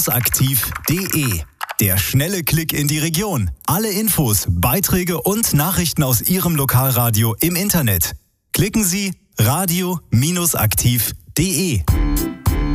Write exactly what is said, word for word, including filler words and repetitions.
aktiv punkt de. Der schnelle Klick in die Region. Alle Infos, Beiträge und Nachrichten aus Ihrem Lokalradio im Internet. Klicken Sie radio aktiv punkt de.